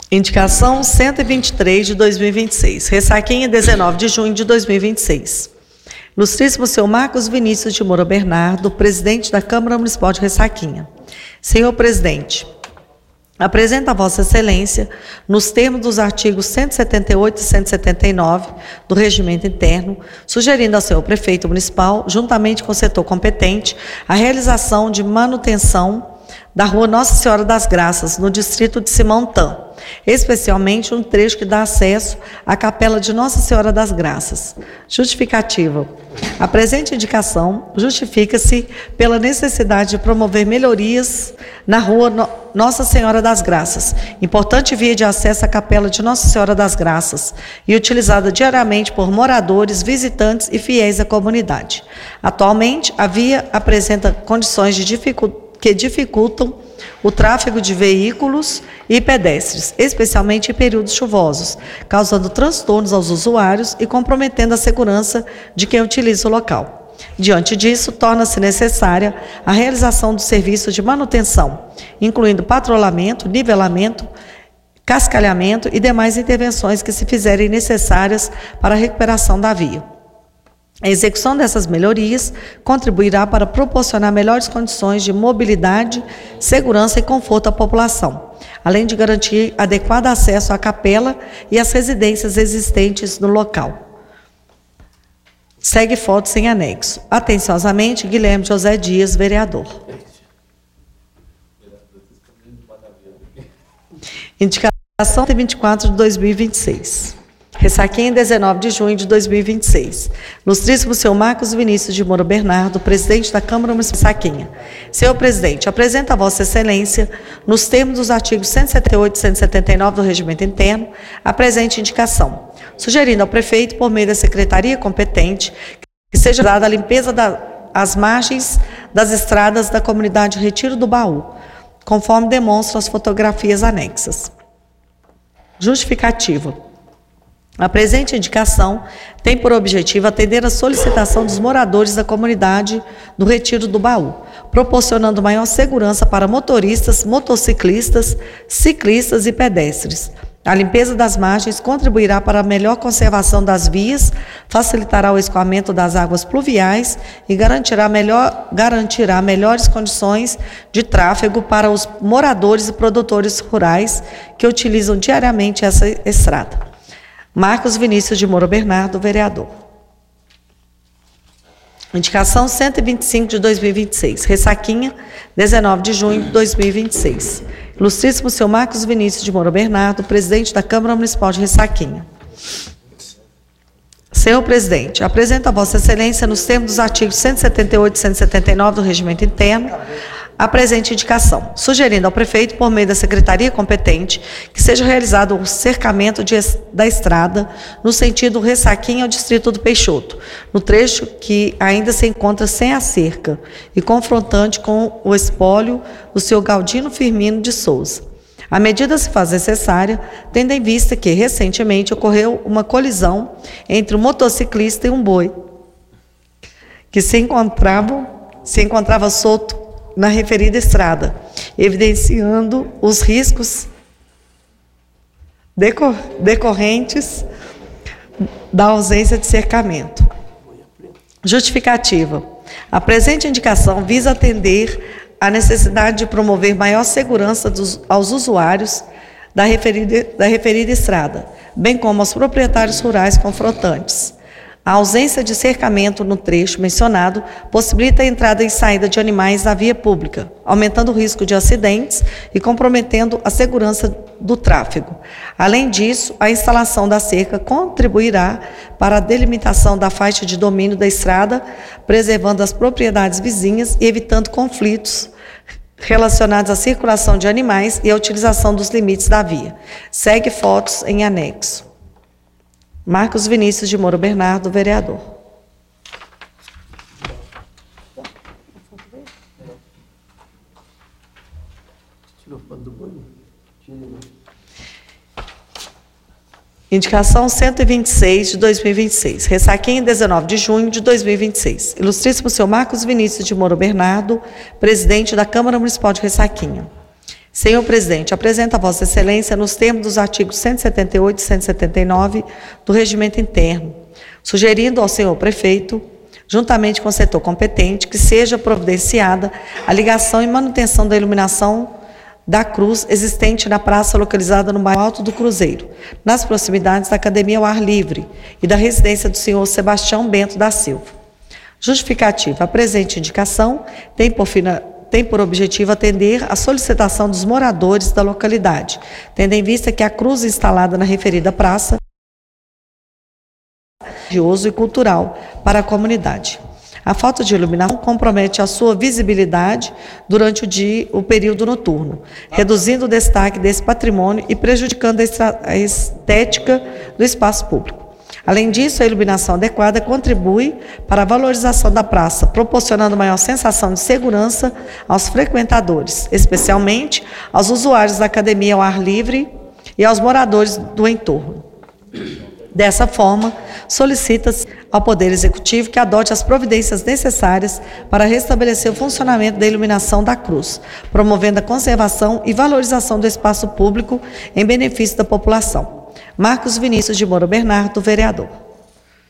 Indicação 123 de 2026. Ressaquinha, 19 de junho de 2026. Ilustríssimo senhor Marcos Vinícius de Moura Bernardo, presidente da Câmara Municipal de Ressaquinha. Senhor presidente, apresenta a Vossa Excelência, nos termos dos artigos 178 e 179 do Regimento Interno, sugerindo ao senhor prefeito municipal, juntamente com o setor competente, a realização de manutenção da Rua Nossa Senhora das Graças, no distrito de Simão-Tan, especialmente um trecho que dá acesso à Capela de Nossa Senhora das Graças. Justificativa. A presente indicação justifica-se pela necessidade de promover melhorias na Rua Nossa Senhora das Graças, importante via de acesso à Capela de Nossa Senhora das Graças e utilizada diariamente por moradores, visitantes e fiéis da comunidade. Atualmente, a via apresenta condições que dificultam o tráfego de veículos e pedestres, especialmente em períodos chuvosos, causando transtornos aos usuários e comprometendo a segurança de quem utiliza o local. Diante disso, torna-se necessária a realização do serviço de manutenção, incluindo patrulhamento, nivelamento, cascalhamento e demais intervenções que se fizerem necessárias para a recuperação da via. A execução dessas melhorias contribuirá para proporcionar melhores condições de mobilidade, segurança e conforto à população, além de garantir adequado acesso à capela e às residências existentes no local. Segue foto sem anexo. Atenciosamente, Guilherme José Dias, vereador. Indicação 24 de 2026. Ressaquinha, 19 de junho de 2026. Ilustríssimo senhor Marcos Vinícius de Moura Bernardo, presidente da Câmara Municipal de Ressaquinha. Senhor presidente, apresenta a Vossa Excelência, nos termos dos artigos 178 e 179 do Regimento Interno, a presente indicação, sugerindo ao prefeito, por meio da secretaria competente, que seja dada a limpeza das margens das estradas da comunidade Retiro do Baú, conforme demonstram as fotografias anexas. Justificativa. A presente indicação tem por objetivo atender a solicitação dos moradores da comunidade do Retiro do Baú, proporcionando maior segurança para motoristas, motociclistas, ciclistas e pedestres. A limpeza das margens contribuirá para a melhor conservação das vias, facilitará o escoamento das águas pluviais e garantirá melhores condições de tráfego para os moradores e produtores rurais que utilizam diariamente essa estrada. Marcos Vinícius de Moura Bernardo, vereador. Indicação 125 de 2026. Ressaquinha, 19 de junho de 2026. Ilustríssimo senhor Marcos Vinícius de Moura Bernardo, presidente da Câmara Municipal de Ressaquinha. Senhor presidente, apresenta a Vossa Excelência, nos termos dos artigos 178 e 179 do Regimento Interno, a presente indicação, sugerindo ao prefeito, por meio da secretaria competente, que seja realizado o cercamento da estrada no sentido Ressaquinha ao distrito do Peixoto, no trecho que ainda se encontra sem a cerca e confrontante com o espólio do senhor Galdino Firmino de Souza. A medida se faz necessária, tendo em vista que, recentemente, ocorreu uma colisão entre um motociclista e um boi, que se encontrava solto na referida estrada, evidenciando os riscos decorrentes da ausência de cercamento. Justificativa. A presente indicação visa atender à necessidade de promover maior segurança aos usuários da referida estrada, bem como aos proprietários rurais confrontantes. A ausência de cercamento no trecho mencionado possibilita a entrada e saída de animais na via pública, aumentando o risco de acidentes e comprometendo a segurança do tráfego. Além disso, a instalação da cerca contribuirá para a delimitação da faixa de domínio da estrada, preservando as propriedades vizinhas e evitando conflitos relacionados à circulação de animais e à utilização dos limites da via. Segue fotos em anexo. Marcos Vinícius de Moura Bernardo, vereador. Indicação 126 de 2026. Ressaquinha, 19 de junho de 2026. Ilustríssimo senhor Marcos Vinícius de Moura Bernardo, presidente da Câmara Municipal de Ressaquinha. Senhor presidente, apresento a Vossa Excelência nos termos dos artigos 178 e 179 do Regimento Interno, sugerindo ao senhor prefeito, juntamente com o setor competente, que seja providenciada a ligação e manutenção da iluminação da cruz existente na praça localizada no bairro Alto do Cruzeiro, nas proximidades da Academia ao Ar Livre e da residência do senhor Sebastião Bento da Silva. Justificativa: a presente indicação tem por objetivo atender à solicitação dos moradores da localidade, tendo em vista que a cruz instalada na referida praça é religioso e cultural para a comunidade. A falta de iluminação compromete a sua visibilidade durante o período noturno, reduzindo o destaque desse patrimônio e prejudicando a estética do espaço público. Além disso, a iluminação adequada contribui para a valorização da praça, proporcionando maior sensação de segurança aos frequentadores, especialmente aos usuários da academia ao ar livre e aos moradores do entorno. Dessa forma, solicita-se ao Poder Executivo que adote as providências necessárias para restabelecer o funcionamento da iluminação da cruz, promovendo a conservação e valorização do espaço público em benefício da população. Marcos Vinícius de Moura Bernardo, vereador.